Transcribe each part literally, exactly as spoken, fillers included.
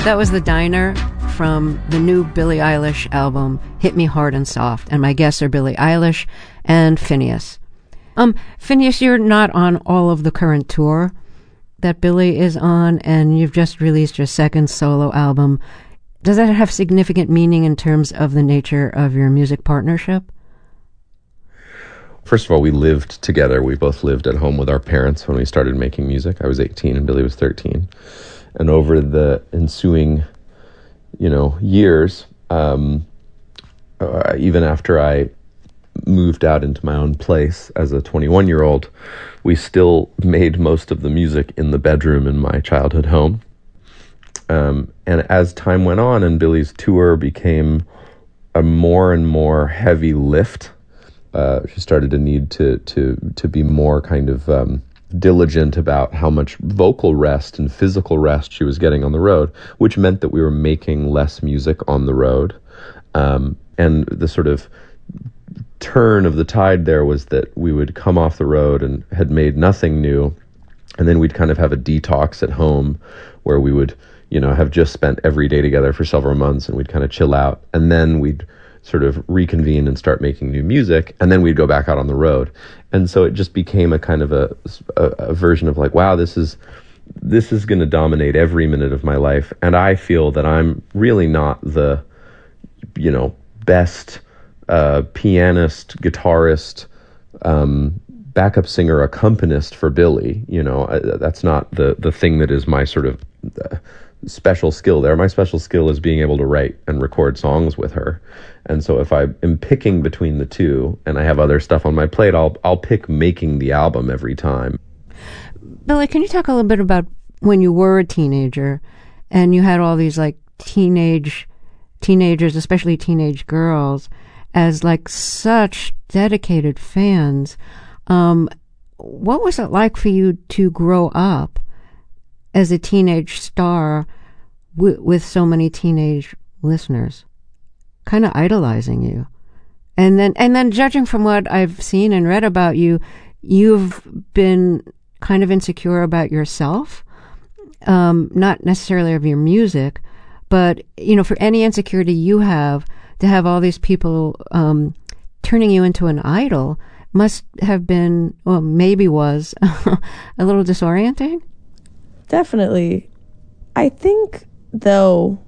That was The Diner from the new Billie Eilish album, Hit Me Hard and Soft. And my guests are Billie Eilish and Finneas. Um, Finneas, you're not on all of the current tour that Billie is on, and you've just released your second solo album. Does that have significant meaning in terms of the nature of your music partnership? First of all, we lived together. We both lived at home with our parents when we started making music. I was eighteen and Billie was thirteen. And over the ensuing, you know, years, um, uh, even after I moved out into my own place as a twenty-one-year-old, we still made most of the music in the bedroom in my childhood home. Um, and as time went on and Billie's tour became a more and more heavy lift, uh, she started to need to to to be more kind of um, diligent about how much vocal rest and physical rest she was getting on the road, which meant that we were making less music on the road. Um, and the sort of turn of the tide there was that we would come off the road and had made nothing new, and then we'd kind of have a detox at home where we would, you know, have just spent every day together for several months, and we'd kind of chill out, and then we'd sort of reconvene and start making new music, and then we'd go back out on the road. And so it just became a kind of a, a, a version of like, wow, this is this is going to dominate every minute of my life, and I feel that I'm really not the, you know, best uh, pianist, guitarist, um, backup singer, accompanist for Billie. You know, uh, that's not the the thing that is my sort of uh, special skill there. My special skill is being able to write and record songs with her. And so if I am picking between the two and I have other stuff on my plate, I'll I'll pick making the album every time. Billie, can you talk a little bit about when you were a teenager and you had all these like teenage teenagers, especially teenage girls, as like such dedicated fans? Um, what was it like for you to grow up as a teenage star w- with so many teenage listeners, kind of idolizing you? And then, and then judging from what I've seen and read about you, you've been kind of insecure about yourself, um, not necessarily of your music, but, you know, for any insecurity you have, to have all these people um, turning you into an idol must have been, well, maybe was, a little disorienting? Definitely. I think, though,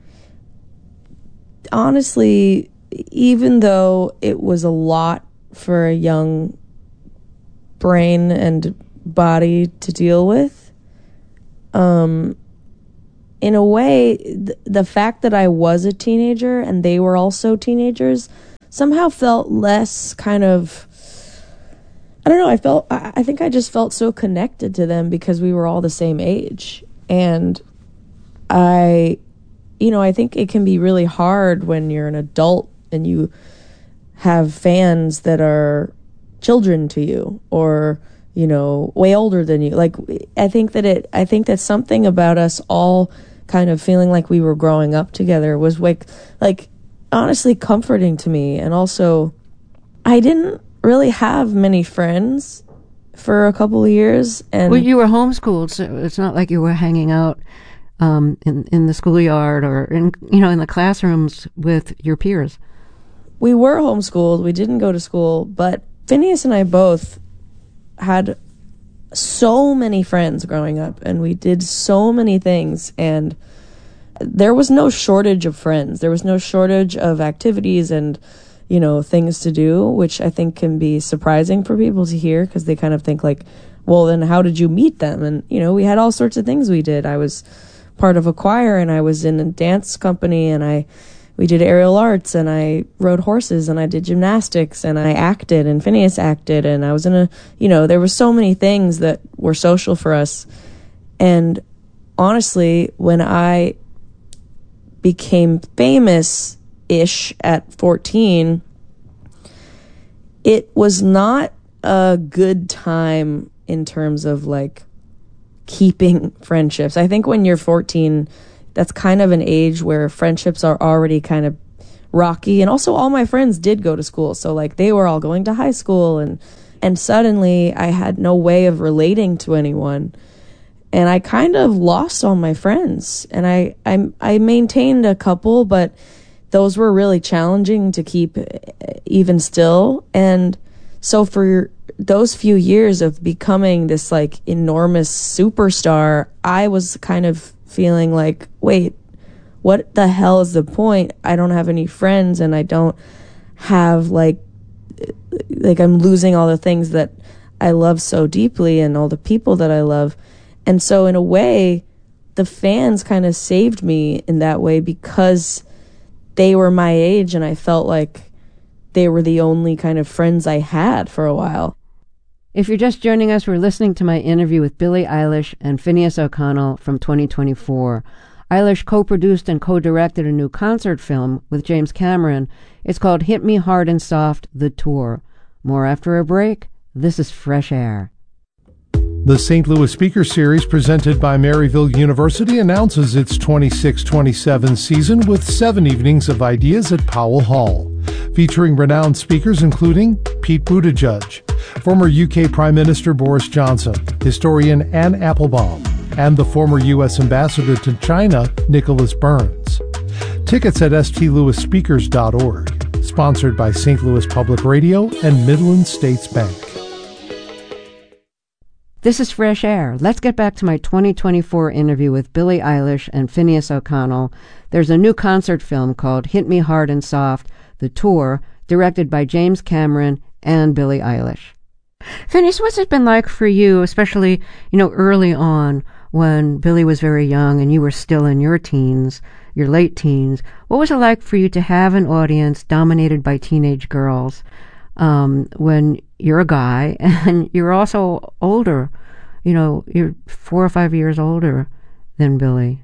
honestly, even though it was a lot for a young brain and body to deal with, um, in a way, th- the fact that I was a teenager and they were also teenagers somehow felt less kind of, I don't know, I felt, I, I think I just felt so connected to them because we were all the same age. And I, you know, I think it can be really hard when you're an adult and you have fans that are children to you or, you know, way older than you. Like, I think that it, I think that something about us all kind of feeling like we were growing up together was like, like honestly comforting to me. And also, I didn't really have many friends for a couple of years. And well, you were homeschooled, so it's not like you were hanging out um, in in the schoolyard or in, you know, in the classrooms with your peers. We were homeschooled. We didn't go to school, but Finneas and I both had so many friends growing up, and we did so many things, and there was no shortage of friends. There was no shortage of activities and, you know, things to do, which I think can be surprising for people to hear because they kind of think like, well, then how did you meet them? And, you know, we had all sorts of things we did. I was part of a choir, and I was in a dance company, and I we did aerial arts, and I rode horses, and I did gymnastics, and I acted, and Finneas acted, and I was in a, you know, there were so many things that were social for us. And honestly, when I became famous-ish at fourteen, it was not a good time in terms of, like, keeping friendships. I think when you're fourteen, that's kind of an age where friendships are already kind of rocky. And also all my friends did go to school. So like they were all going to high school, and, and suddenly I had no way of relating to anyone. and I kind of lost all my friends. And I, I, I maintained a couple, but those were really challenging to keep even still. And so for those few years of becoming this like enormous superstar, I was kind of feeling like, wait, what the hell is the point? I don't have any friends, and I don't have like, like I'm losing all the things that I love so deeply and all the people that I love. And so in a way, the fans kind of saved me in that way, because they were my age and I felt like they were the only kind of friends I had for a while. If you're just joining us, we're listening to my interview with Billie Eilish and Finneas O'Connell from twenty twenty-four. Eilish co-produced and co-directed a new concert film with James Cameron. It's called Hit Me Hard and Soft, The Tour. More after a break. This is Fresh Air. The Saint Louis Speaker Series, presented by Maryville University, announces its twenty-six twenty-seven season with seven evenings of ideas at Powell Hall, featuring renowned speakers including Pete Buttigieg, former U K Prime Minister Boris Johnson, historian Anne Applebaum, and the former U S Ambassador to China, Nicholas Burns. Tickets at s t louis speakers dot org. Sponsored by Saint Louis Public Radio and Midland States Bank. This is Fresh Air. Let's get back to my twenty twenty-four interview with Billie Eilish and Finneas O'Connell. There's a new concert film called Hit Me Hard and Soft, The Tour, directed by James Cameron and Billie Eilish. Finneas, what's it been like for you, especially, you know, early on when Billie was very young and you were still in your teens, your late teens? What was it like for you to have an audience dominated by teenage girls um, when you're a guy and you're also older? You know, you're four or five years older than Billie.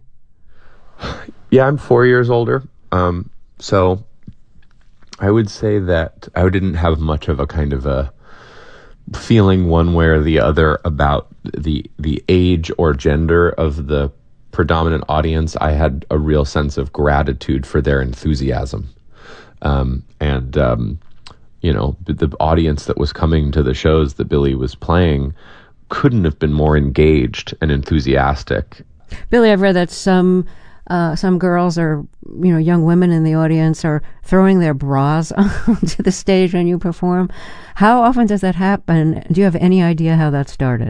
Yeah, I'm four years older. Um, so I would say that I didn't have much of a kind of a feeling one way or the other about the the age or gender of the predominant audience. I had a real sense of gratitude for their enthusiasm. Um, and, um, you know, the audience that was coming to the shows that Billie was playing couldn't have been more engaged and enthusiastic. Billie, I've read that some uh, some girls or, you know, young women in the audience are throwing their bras onto the stage when you perform. How often does that happen? Do you have any idea how that started?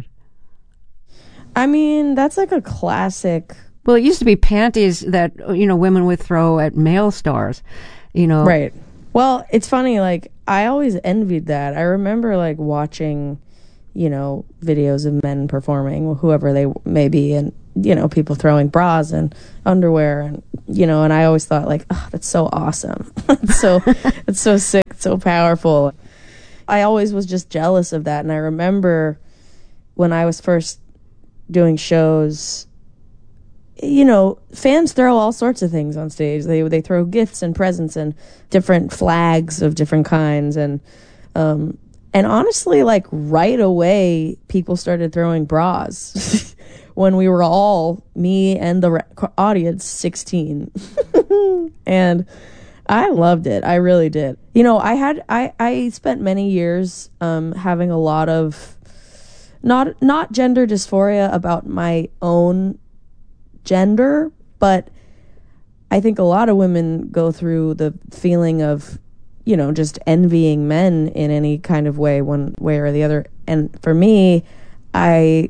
I mean, that's like a classic. Well, it used to be panties that, you know, women would throw at male stars, you know. Right. Well, it's funny, like, I always envied that. I remember, like, watching, you know, videos of men performing, whoever they may be, and, you know, people throwing bras and underwear, and, you know, and I always thought, like, oh, that's so awesome. It's so, it's so sick, so powerful. I always was just jealous of that, and I remember when I was first doing shows, you know, fans throw all sorts of things on stage. They they throw gifts and presents and different flags of different kinds, and um, and honestly, like right away, people started throwing bras when we were all, me and the re- audience, sixteen, and I loved it. I really did. You know, I had I I spent many years um, having a lot of Not not gender dysphoria about my own gender, but I think a lot of women go through the feeling of, you know, just envying men in any kind of way, one way or the other. And for me, I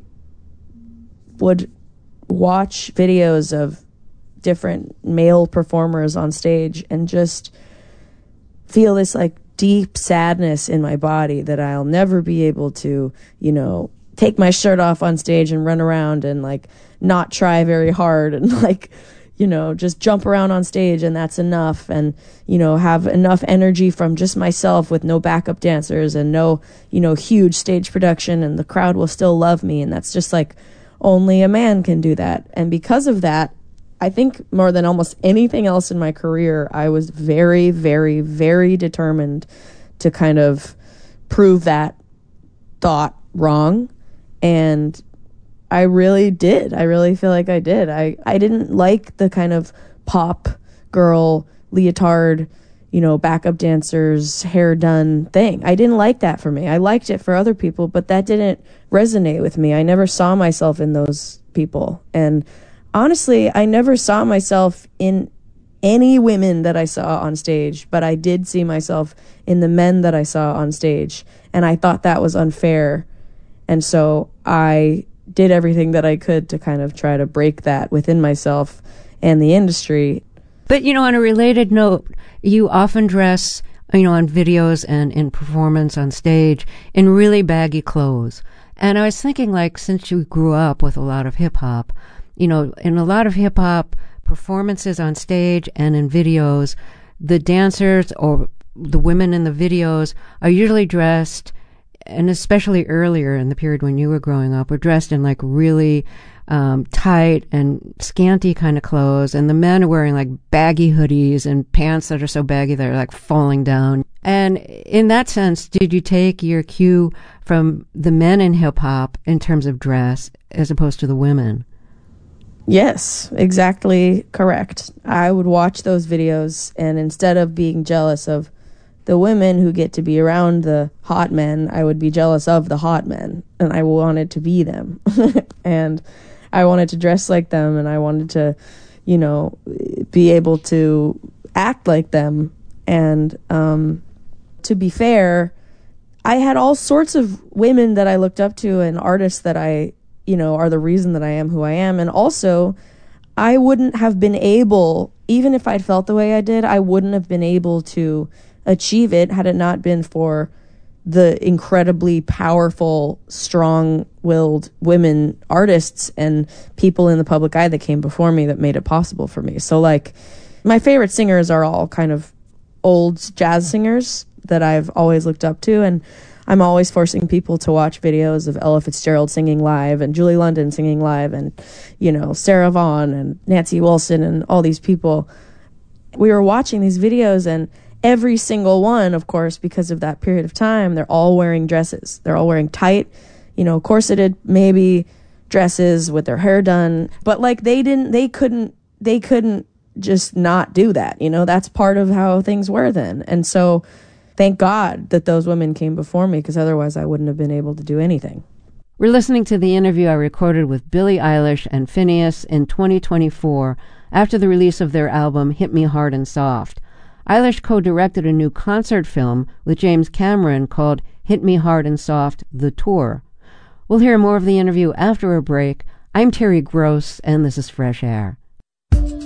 would watch videos of different male performers on stage and just feel this like deep sadness in my body that I'll never be able to, you know, take my shirt off on stage and run around and like not try very hard and like, you know, just jump around on stage and that's enough, and, you know, have enough energy from just myself with no backup dancers and no, you know, huge stage production, and the crowd will still love me. And that's just like, only a man can do that. And because of that, I think more than almost anything else in my career, I was very, very, very determined to kind of prove that thought wrong. And I really did. I really feel like I did. I, I didn't like the kind of pop girl leotard, you know, backup dancers, hair done thing. I didn't like that for me. I liked it for other people, but that didn't resonate with me. I never saw myself in those people. And honestly, I never saw myself in any women that I saw on stage, but I did see myself in the men that I saw on stage. And I thought that was unfair. And so I did everything that I could to kind of try to break that within myself and the industry. But, you know, on a related note, you often dress, you know, on videos and in performance on stage in really baggy clothes. And I was thinking, like, since you grew up with a lot of hip-hop, you know, in a lot of hip-hop performances on stage and in videos, the dancers or the women in the videos are usually dressed, and especially earlier in the period when you were growing up, were dressed in like really um, tight and scanty kind of clothes, and the men are wearing like baggy hoodies and pants that are so baggy they're like falling down. And in that sense, did you take your cue from the men in hip hop in terms of dress as opposed to the women? Yes, exactly correct. I would watch those videos, and instead of being jealous of the women who get to be around the hot men, I would be jealous of the hot men, and I wanted to be them. And I wanted to dress like them, and I wanted to, you know, be able to act like them. And um, to be fair, I had all sorts of women that I looked up to and artists that I you know, are the reason that I am who I am. And also, I wouldn't have been able, even if I'd felt the way I did, I wouldn't have been able to achieve it had it not been for the incredibly powerful, strong-willed women artists and people in the public eye that came before me that made it possible for me. So, like, my favorite singers are all kind of old jazz singers that I've always looked up to, and I'm always forcing people to watch videos of Ella Fitzgerald singing live and Julie London singing live and, you know, Sarah Vaughan and Nancy Wilson and all these people. We were watching these videos, and every single one, of course, because of that period of time, they're all wearing dresses. They're all wearing tight, you know, corseted maybe dresses with their hair done. But like they didn't, they couldn't, they couldn't just not do that. You know, that's part of how things were then. And so thank God that those women came before me, because otherwise I wouldn't have been able to do anything. We're listening to the interview I recorded with Billie Eilish and Finneas in twenty twenty-four after the release of their album Hit Me Hard and Soft. Eilish co-directed a new concert film with James Cameron called Hit Me Hard and Soft, The Tour. We'll hear more of the interview after a break. I'm Terry Gross, and this is Fresh Air.